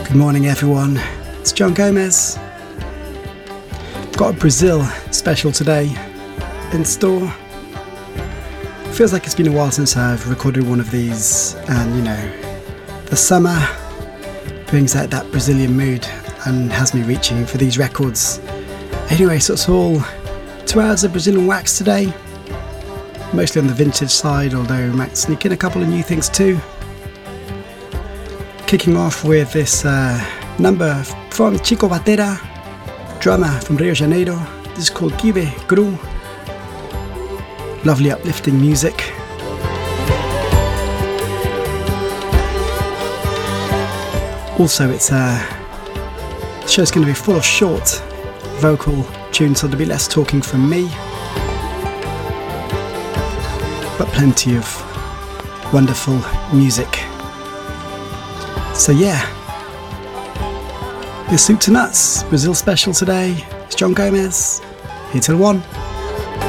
Good morning, everyone. It's John Gomez. Got a Brazil special today in store. Feels like it's been a while since I've recorded one of these, and the summer brings out that Brazilian mood and has me reaching for these records. Anyway, so it's all 2 hours of Brazilian wax today, mostly on the vintage side, although I might sneak in a couple of new things too. Kicking off with this number from Chico Batera, drummer from Rio de Janeiro. This is called Kibe Gru. Lovely uplifting music. Also, the show's going to be full of short vocal tunes, so there'll be less talking from me, but plenty of wonderful music. So yeah, your soup to nuts Brazil special today. It's John Gomez, here till 1.